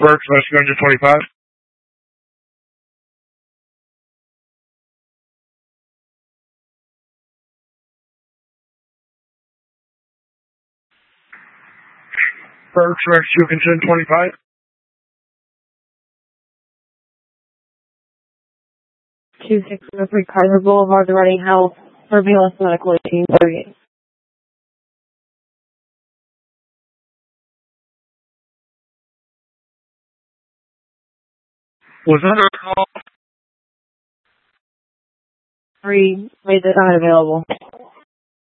Burks, Messenger 25. Burks, Messenger 25. 2603 Kaiser Boulevard, the Reading House, Surveillance Medical 1838. Was under a call. 3 made this unavailable.